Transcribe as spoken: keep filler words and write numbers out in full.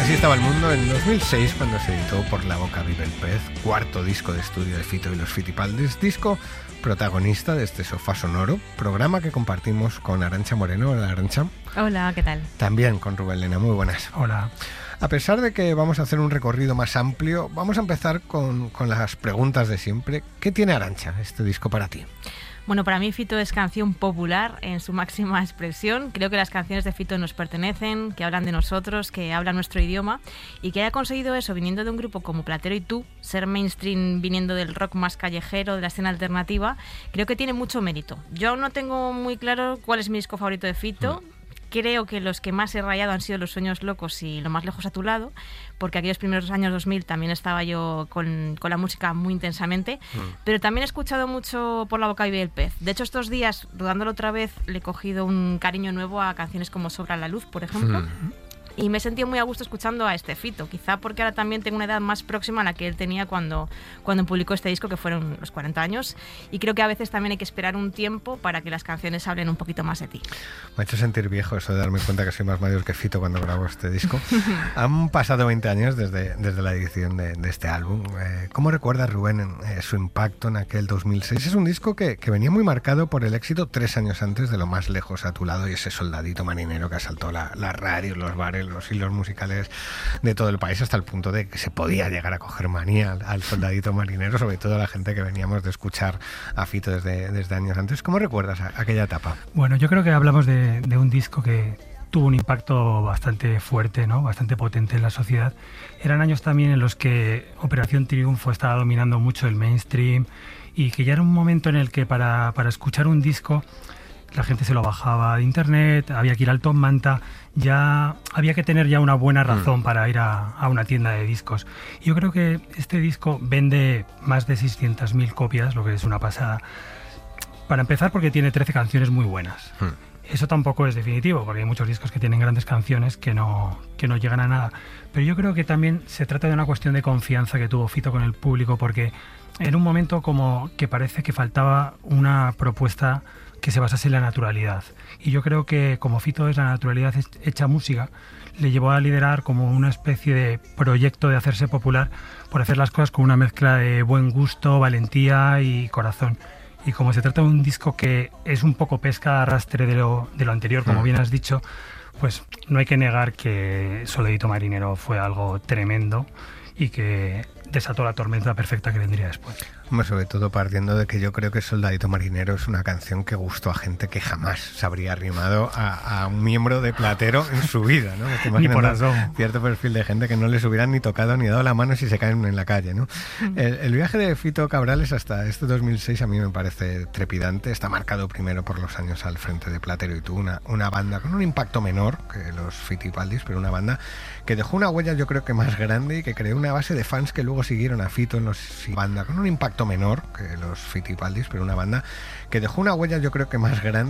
Así estaba el mundo en dos mil seis, cuando se editó Por la boca vive el pez, cuarto disco de estudio de Fito y los Fitipaldis, disco protagonista de este Sofá Sonoro, programa que compartimos con Arantxa Moreno. Hola, Arantxa. Hola, ¿qué tal? También con Rubén Lena, muy buenas. Hola. A pesar de que vamos a hacer un recorrido más amplio, vamos a empezar con, con las preguntas de siempre. ¿Qué tiene, Arantxa, este disco para ti? Bueno, para mí Fito es canción popular en su máxima expresión. Creo que las canciones de Fito nos pertenecen, que hablan de nosotros, que hablan nuestro idioma, y que haya conseguido eso viniendo de un grupo como Platero y Tú, ser mainstream viniendo del rock más callejero, de la escena alternativa, creo que tiene mucho mérito. Yo aún no tengo muy claro cuál es mi disco favorito de Fito. Mm. Creo que los que más he rayado han sido Los sueños locos y Lo más lejos a tu lado, porque aquellos primeros años dos mil también estaba yo con, con la música muy intensamente, mm. pero también he escuchado mucho Por la boca vive el pez. De hecho, estos días, rodándolo otra vez, le he cogido un cariño nuevo a canciones como Sobra la luz, por ejemplo. Mm. Y me he sentido muy a gusto escuchando a este Fito, quizá porque ahora también tengo una edad más próxima a la que él tenía cuando, cuando publicó este disco, que fueron los cuarenta años, y creo que a veces también hay que esperar un tiempo para que las canciones hablen un poquito más de ti. Me ha hecho sentir viejo eso de darme cuenta que soy más mayor que Fito cuando grabo este disco. Han pasado veinte años desde, desde la edición de, de este álbum. Eh, ¿Cómo recuerdas, Rubén, eh, su impacto en aquel dos mil seis? Es un disco que, que venía muy marcado por el éxito tres años antes de Lo más lejos a tu lado y ese soldadito marinero que asaltó la, la radio, los bares, los hilos musicales de todo el país, hasta el punto de que se podía llegar a coger manía al, al soldadito marinero, sobre todo la gente que veníamos de escuchar a Fito desde, desde años antes. ¿Cómo recuerdas a, aquella etapa? Bueno, yo creo que hablamos de, de un disco que tuvo un impacto bastante fuerte, ¿no? Bastante potente en la sociedad. Eran años también en los que Operación Triunfo estaba dominando mucho el mainstream y que ya era un momento en el que para, para escuchar un disco la gente se lo bajaba de internet, había que ir al Top Manta, ya había que tener ya una buena razón mm. para ir a, a una tienda de discos. Yo creo que este disco vende más de seiscientas mil copias, lo que es una pasada. Para empezar, porque tiene trece canciones muy buenas. Mm. Eso tampoco es definitivo, porque hay muchos discos que tienen grandes canciones que no, que no llegan a nada. Pero yo creo que también se trata de una cuestión de confianza que tuvo Fito con el público, porque en un momento como que parece que faltaba una propuesta que se basase en la naturalidad. Y yo creo que como Fito es la naturalidad hecha música, le llevó a liderar como una especie de proyecto de hacerse popular por hacer las cosas con una mezcla de buen gusto, valentía y corazón. Y como se trata de un disco que es un poco pesca a arrastre de lo, de lo anterior, como bien has dicho, pues no hay que negar que Soldadito Marinero fue algo tremendo y que desató la tormenta perfecta que vendría después. Hombre, sobre todo partiendo de que yo creo que Soldadito Marinero es una canción que gustó a gente que jamás se habría arrimado a, a un miembro de Platero en su vida, ¿no? Te ni por razón. Cierto perfil de gente que no les hubieran ni tocado ni dado la mano si se caen en la calle, ¿no? El, el viaje de Fito Cabrales hasta este dos mil seis a mí me parece trepidante. Está marcado primero por los años al frente de Platero y Tú, una, una banda con un impacto menor que los Fitipaldis, pero una banda que dejó una huella yo creo que más grande y que creó una base de fans que luego siguieron a Fito en los banda con un impacto menor que los Fitipaldis, pero una banda que dejó una huella yo creo que más grande